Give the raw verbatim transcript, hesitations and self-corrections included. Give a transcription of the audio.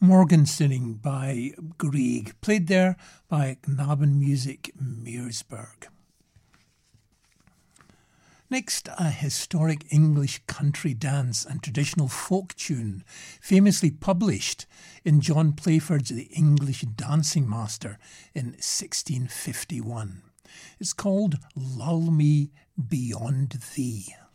Morgensinning by Grieg, played there by Knabenmusik Meersburg. Next, a historic English country dance and traditional folk tune, famously published in John Playford's The English Dancing Master in sixteen fifty-one. It's called Lull Me Beyond Thee.